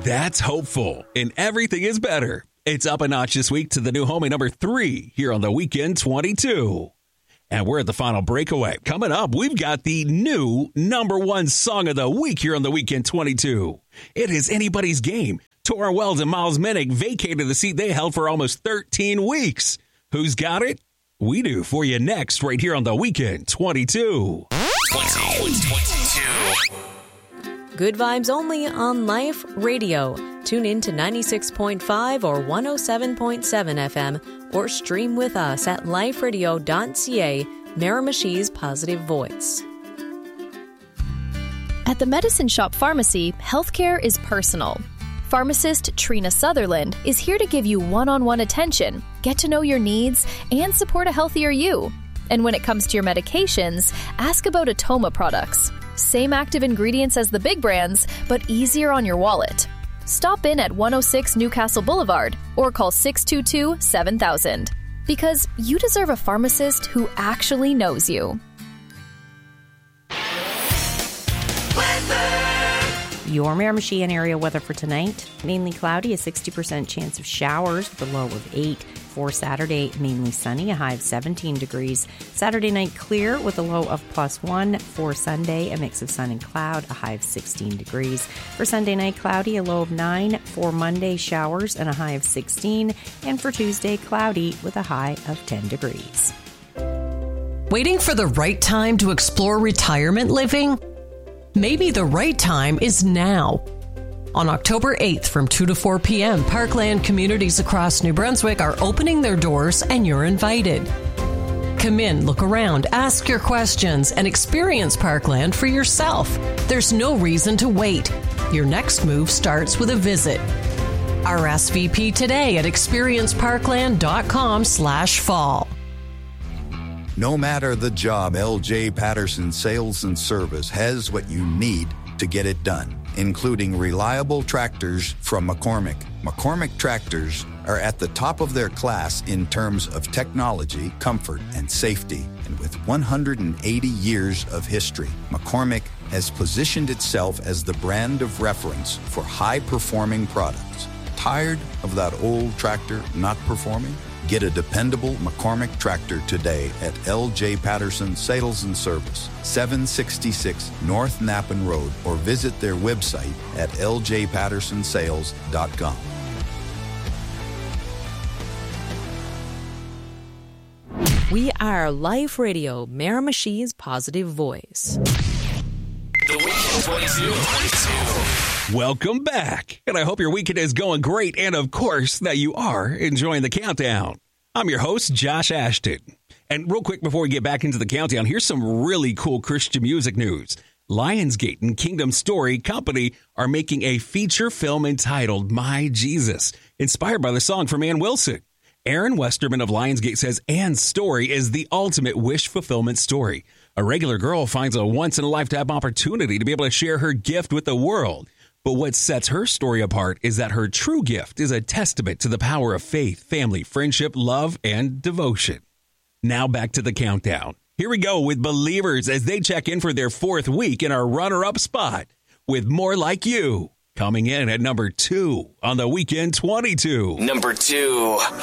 That's hopeful, and everything is better. It's up a notch this week to the new homie number 3 here on the Weekend 22. And we're at the final breakaway. Coming up, we've got the new number 1 song of the week here on the Weekend 22. It is Anybody's Game. Tora Wells and Miles Minnick vacated the seat they held for almost 13 weeks. Who's got it? We do for you next, right here on the Weekend 22. 22. Good vibes only on Life Radio. Tune in to 96.5 or 107.7 FM or stream with us at liferadio.ca, Miramichi's positive voice. At the Medicine Shop Pharmacy, healthcare is personal. Pharmacist Trina Sutherland is here to give you one-on-one attention, get to know your needs, and support a healthier you. And when it comes to your medications, ask about Atoma products. Same active ingredients as the big brands, but easier on your wallet. Stop in at 106 Newcastle Boulevard or call 622-7000. Because you deserve a pharmacist who actually knows you. Your Miramichi and area weather for tonight. Mainly cloudy, a 60% chance of showers with a low of 8. For Saturday, mainly sunny, a high of 17 degrees. Saturday night, clear with a low of +1. For Sunday, a mix of sun and cloud, a high of 16 degrees. For Sunday night, cloudy, a low of 9. For Monday, showers and a high of 16. And for Tuesday, cloudy with a high of 10 degrees. Waiting for the right time to explore retirement living? Maybe the right time is now. On October 8th from 2 to 4 p.m., Parkland communities across New Brunswick are opening their doors and you're invited. Come in, look around, ask your questions, and experience Parkland for yourself. There's no reason to wait. Your next move starts with a visit. RSVP today at experienceparkland.com/fall. No matter the job, LJ Patterson Sales and Service has what you need to get it done, including reliable tractors from McCormick. McCormick tractors are at the top of their class in terms of technology, comfort, and safety. And with 180 years of history, McCormick has positioned itself as the brand of reference for high-performing products. Tired of that old tractor not performing? Get a dependable McCormick tractor today at LJ Patterson Sales and Service, 766 North Nappen Road, or visit their website at ljpattersonsales.com. We are Life Radio, Miramichi's positive voice. The Weekend 22. Welcome back, and I hope your weekend is going great, and of course that you are enjoying the countdown. I'm your host, Josh Ashton. And real quick before we get back into the countdown, here's some really cool Christian music news. Lionsgate and Kingdom Story Company are making a feature film entitled My Jesus, inspired by the song from Ann Wilson. Aaron Westerman of Lionsgate says Ann's story is the ultimate wish fulfillment story. A regular girl finds a once-in-a-lifetime opportunity to be able to share her gift with the world. But what sets her story apart is that her true gift is a testament to the power of faith, family, friendship, love, and devotion. Now back to the countdown. Here we go with Believers as they check in for their 4th week in our runner-up spot with More Like You, coming in at number 2 on the Weekend 22. Number 2.